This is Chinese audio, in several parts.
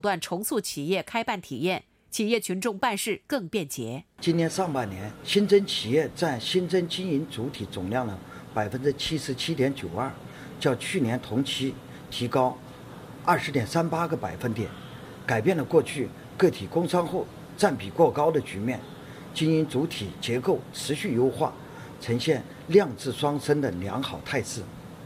断重塑企业开办体验，企业群众办事更便捷。 今年上半年，新增企业占新增经营主体总量的77.92%，较去年同期提高20.38个百分点，改变了过去个体工商户占比过高的局面，经营主体结构持续优化，呈现量质双升的良好态势。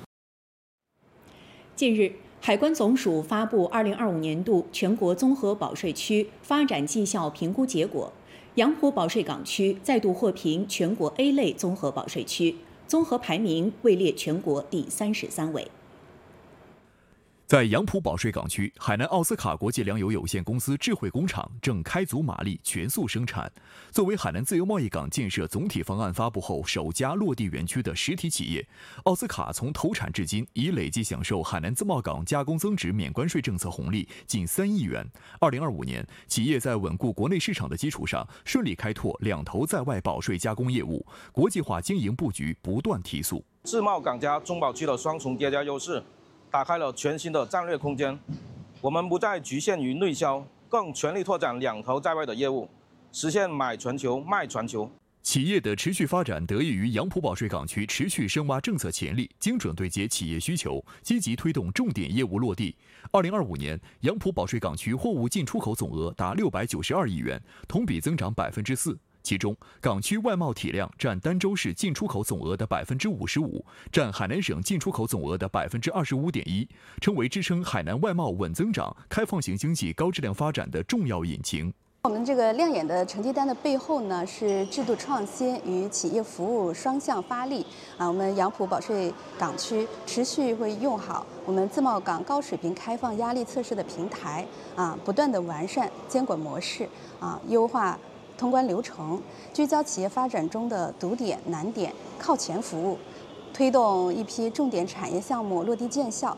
近日，海关总署发布2025年度全国综合保税区发展绩效评估结果，杨浦保税港区再度获评全国 A 类综合保税区，综合排名位列全国第33位。 在杨浦保税港区，海南奥斯卡国际粮油有限公司智慧工厂正开足马力全速生产。作为海南自由贸易港建设总体方案发布后首家落地园区的实体企业，奥斯卡从投产至今已累计享受海南自贸港加工增值免关税政策红利近3亿元。2025年，企业在稳固国内市场的基础上，顺利开拓两头在外保税加工业务，国际化经营布局不断提速。 自贸港加中保区的双重叠加优势，打开了全新的战略空间。我们不再局限于内销，更全力拓展两头在外的业务，实现买全球、卖全球。 企业的持续发展得益于杨浦保税港区持续深挖政策潜力，精准对接企业需求，积极推动重点业务落地。2025年，杨浦保税港区货物进出口总额达692亿元，同比增长4%。其中，港区外贸体量占儋州市进出口总额的55%，占海南省进出口总额的25.1%，成为支撑海南外贸稳增长、开放型经济高质量发展的重要引擎。 我们这个亮眼的成绩单的背后呢，是制度创新与企业服务双向发力啊。我们杨浦保税港区持续会用好我们自贸港高水平开放压力测试的平台啊，不断的完善监管模式啊，优化通关流程，聚焦企业发展中的堵点、难点，靠前服务，推动一批重点产业项目落地见效。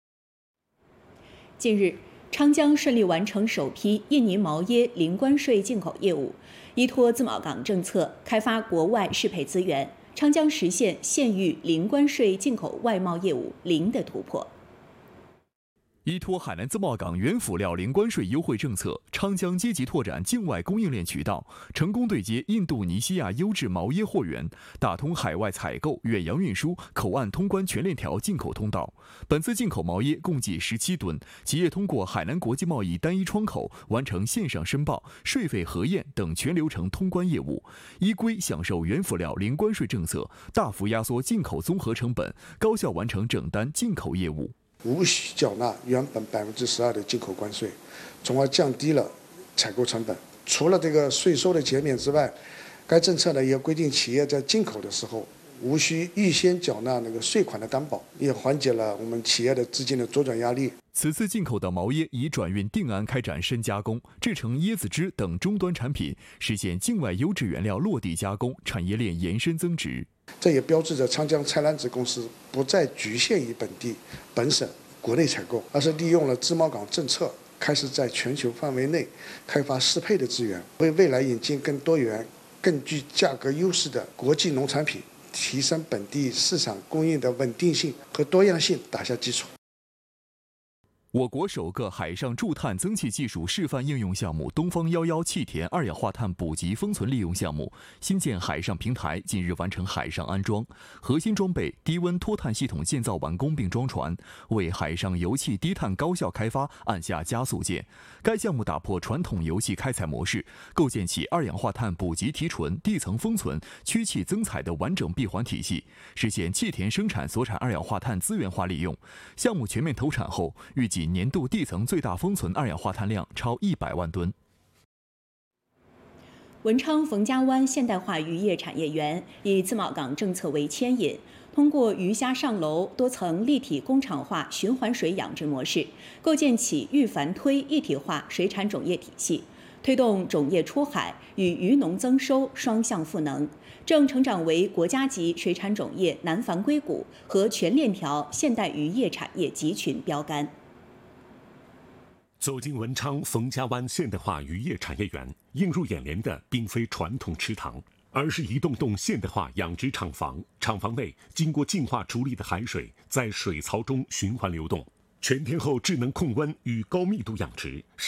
近日，昌江顺利完成首批印尼毛椰零关税进口业务，依托自贸港政策，开发国外适配资源，昌江实现县域零关税进口外贸业务零的突破。 依托海南自贸港原辅料零关税优惠政策，昌江积极拓展境外供应链渠道，成功对接印度尼西亚优质毛椰货源，打通海外采购、远洋运输、口岸通关全链条进口通道。本次进口毛椰共计17吨，企业通过海南国际贸易单一窗口完成线上申报、税费核验等全流程通关业务，依规享受原辅料零关税政策，大幅压缩进口综合成本，高效完成整单进口业务。 无需缴纳原本12%的进口关税，从而降低了采购成本。除了这个税收的减免之外，该政策呢也规定企业在进口的时候无需预先缴纳那个税款的担保，也缓解了我们企业的资金的周转压力。 此次进口的毛椰已转运定安开展深加工，制成椰子汁等终端产品，实现境外优质原料落地加工，产业链延伸增值。 这也标志着昌江菜篮子公司不再局限于本省、国内采购，而是利用了自贸港政策，开始在全球范围内开发适配的资源，为未来引进更多元、更具价格优势的国际农产品，提升本地市场供应的稳定性和多样性打下基础。 我国首个海上驻碳增气技术示范应用项目东方11气田二氧化碳补给封存利用项目新建海上平台近日完成海上安装，核心装备低温脱碳系统建造完工并装船，为海上油气低碳高效开发按下加速键。该项目打破传统油气开采模式，构建起二氧化碳补给提纯、地层封存、区气增采的完整闭环体系，实现气田生产所产二氧化碳资源化利用。项目全面投产后，预计年度地层最大封存二氧化碳量超100万吨。 文昌冯家湾现代化渔业产业园以自贸港政策为牵引，通过鱼虾上楼多层立体工厂化循环水养殖模式，构建起育繁推一体化水产种业体系，推动种业出海与渔农增收双向赋能，正成长为国家级水产种业南繁硅谷和全链条现代渔业产业集群标杆。 走进文昌冯家湾现代化渔业产业园，映入眼帘的并非传统池塘，而是一栋栋现代化养殖厂房。厂房内经过净化处理的海水在水槽中循环流动，全天候智能控温与高密度养殖。